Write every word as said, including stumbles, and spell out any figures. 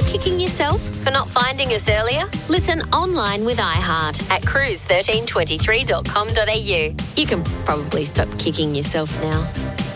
kicking yourself for not finding us earlier? Listen online with iHeart at cruise one three two three dot com dot a u. You can probably stop kicking yourself now.